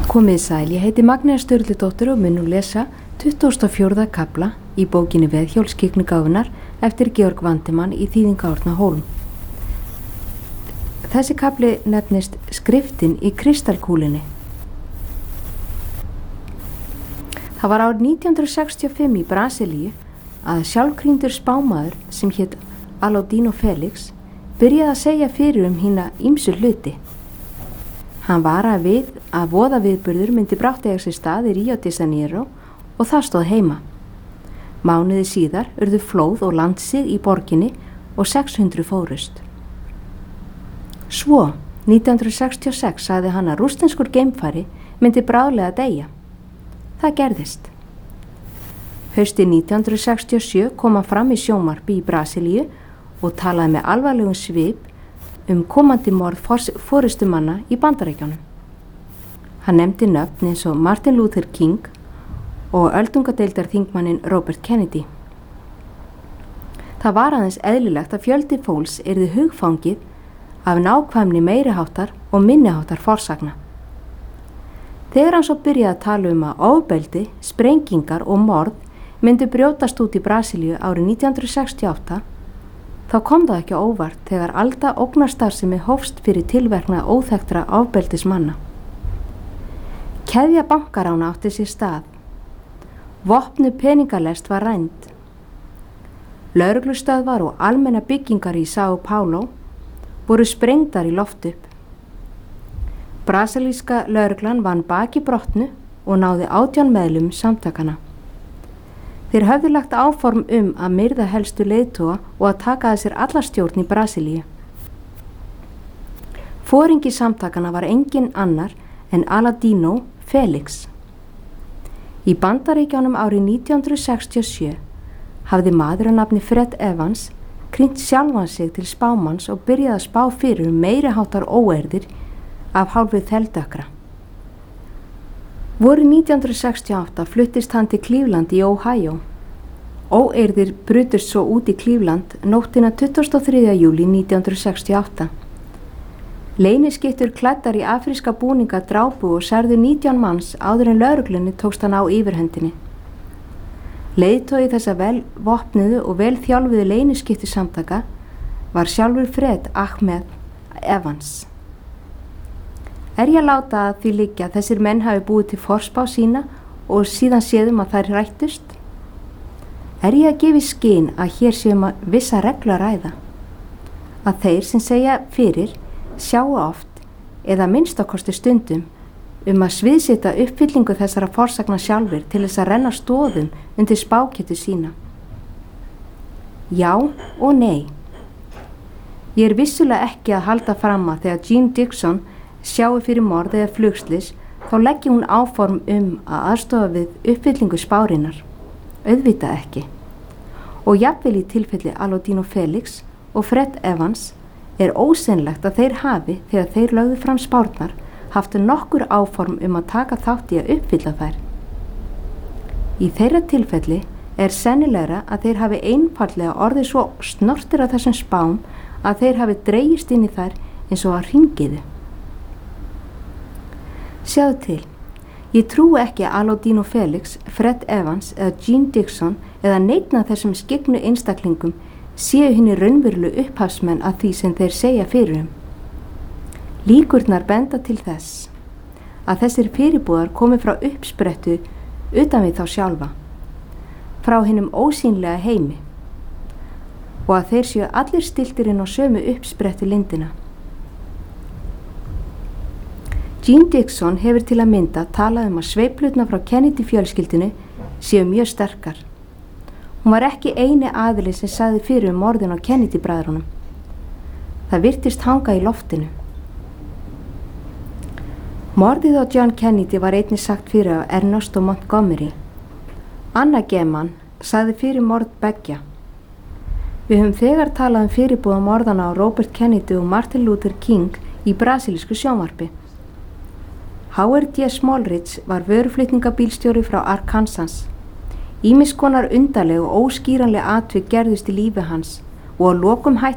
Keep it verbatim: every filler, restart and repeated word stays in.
Komið sæl, ég heiti Magnea Sturludóttir og mun nú lesa tuttugasta og fjórða kafla í bókinni Veðhjólsskyggnigáfunnar eftir Georg Vandemann í þýðingu Árna Hólm. Þessi kafli nefnist Skriftin í kristalkúlunni. Það var árið nítján hundruð sextíu og fimm í Brasilíu að sjálfkrýndur spámaður sem hét Aladino Felix byrjaði að segja fyrir um hína ýmsu hluti. Hann varaði við að voðaviðburður myndi brátt eiga sér stað í Rio de Janeiro og það stóð heima. Mánuði síðar urðu flóð og landsig í borginni og sex hundruð fórust. Svo, nítján hundruð sextíu og sex sagði hann að rússneskur geimfari myndi bráðlega deyja. Það gerðist. Haustið nítján hundruð sextíu og sjö kom hann fram í sjónvarpi í Brasilíu og talaði með alvarlegum svip um komandi morð forystumanna í Bandaríkjunum. Hann nefndi nöfn eins og Martin Luther King og öldungadeildarþingmanninn Robert Kennedy. Það var aðeins eðlilegt að fjöldi fólks yrði hugfangið af nákvæmni meiriháttar og minniháttar forsagna. Þegar hann svo byrjaði að tala um að ofbeldi, sprengingar og morð myndi brjótast út í Brasilíu árið nítján hundruð sextíu og átta, þá kom það ekki óvart þegar alda ógnarstarfsemi hófst fyrir tilverknað óþekktra ofbeldismanna. Keðja bankarána átti sér stað. Vopnu peningalest var rænd. Lögreglustöðvar og almenna byggingar í São Paulo voru sprengdar í loft upp. Brasilíska lögreglan vann baki brotnu og náði átján meðlum samtakana. Þeir höfðu lagt áform um að myrða helstu leiðtoga og að taka að sér alla stjórn í Brasilíu. Foringi samtakana var engin annar en Aladino Felix. Í Bandaríkjunum árið nítján hundruð sextíu og sjö hafði maður að nafni Fred Evans krýnt sjálfan sig til spámanns og byrjaði að spá fyrir um meiriháttar óeirðir af hálfu þeldökkra. Vorið nítján hundruð sextíu og átta fluttist hann til Cleveland í Ohio. Óeirðir brutust svo út í Cleveland nóttina tuttugasta og þriðja júlí nítján hundruð sextíu og átta. Leyniskyttur klæddar í afríska búninga drápu og særðu nítján manns áður en lögreglunni tókst hann á yfirhöndinni. Leiðtogi þessa vel vopnuðu og vel þjálfuðu leyniskyttu samtaka var sjálfur Fred Ahmed Evans. Er ég að láta að því liggja að þessir menn hafi búið til forspá sína og síðan séðum að þær rættust? Er ég að gefa í skyn að hér séum að vissa reglu að ræða? Að þeir sem segja fyrir sjáu oft eða minnst ákosti stundum um að sviðsita uppfyllingu þessara forsagna sjálfur til þess að renna stóðum undir spáketu sína? Já og nei. Ég er vissulega ekki að halda fram að þegar Jean Dixon sjáu fyrir morð eða flugslis þá leggi hún áform um að aðstofa við uppfyllingu spárinnar. Auðvitað ekki. Og jafnvel í tilfelli Aladino Felix og Fred Evans er ósennilegt að þeir hafi, þegar þeir lögðu fram spárnar, haft nokkur áform um að taka þátt í að uppfylla þær. Í þeirra tilfelli er sennilegra að þeir hafi einfaldlega orðið svo snortir af þessum spám að þeir hafi dregist inn í þær eins og að hringiðu. Sjáðu til, ég trúi ekki að Aladino Felix, Fred Evans eða Jean Dixon eða neinn af þessum skyggnu einstaklingum séu hinni raunveruleg upphafsmenn að því sem þeir segja fyrir um. Líkurnar benda til þess að þessir fyrirbúðar komi frá uppsprettu utan við þá sjálfa, frá hinum ósýnlega heimi og að þeir séu allir stiltir inn á sömu uppsprettu lindina. Jean Dixon hefur til að mynda talað um að sveiflurnar frá Kennedy fjölskyldinu séu mjög sterkar. Hún var ekki eini aðili sem sagði fyrir um morðin á Kennedy bræðrunum. Það virtist hanga í loftinu. Morðið á John Kennedy var einnig sagt fyrir af Ernesto Montgomery. Anna Geman sagði fyrir morð beggja. Við höfum þegar talað um fyrirbúða morðana á Robert Kennedy og Martin Luther King í brasilísku sjónvarpi. Howard D. Smallridge var vöruflutningabílstjóri frá Arkansas. Ýmiss konar undarleg og óskýranleg atvik gerðust í lífi hans og að lokum hætti